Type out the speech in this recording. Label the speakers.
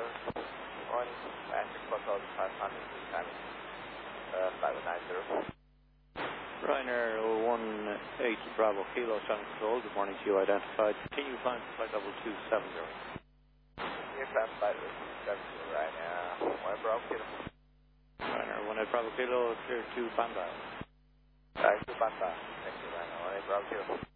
Speaker 1: on Atlantic Plus all 500 timing 590.
Speaker 2: Ryanair 18 Bravo Kilo, Sun Control, good morning to you, identified. Continue climb to flight level 270.
Speaker 1: Continue climb flight level 270 right now. 1 Bravo Kilo.
Speaker 2: Ryanair 18 Bravo Kilo, clear to Bandai.
Speaker 1: Right, to Bandai. Thank you, Ryanair 18 Bravo Kilo.